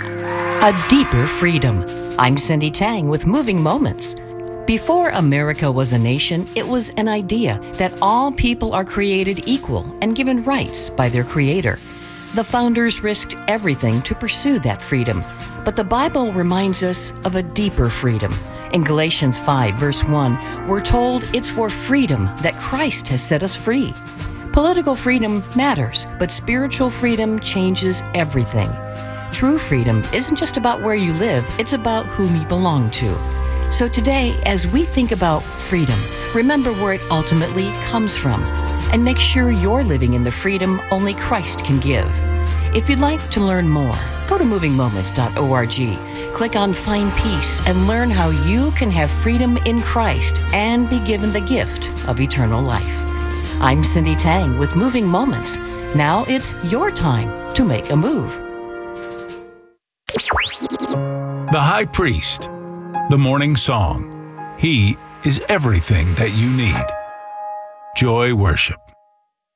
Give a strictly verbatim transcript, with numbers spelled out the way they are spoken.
A deeper freedom. I'm Cindy Tang with Moving Moments. Before America was a nation, it was an idea that all people are created equal and given rights by their Creator. The founders risked everything to pursue that freedom, but the Bible reminds us of a deeper freedom. In Galatians five, verse one, we're told it's for freedom that Christ has set us free. Political freedom matters, but spiritual freedom changes everything. True freedom isn't just about where you live, it's about whom you belong to. So today, as we think about freedom, remember where it ultimately comes from, and make sure you're living in the freedom only Christ can give. If you'd like to learn more, go to moving moments dot org, click on Find Peace, and learn how you can have freedom in Christ and be given the gift of eternal life. I'm Cindy Tang with Moving Moments. Now it's your time to make a move. The High Priest, the Morning Song. He is everything that you need. Joy Worship.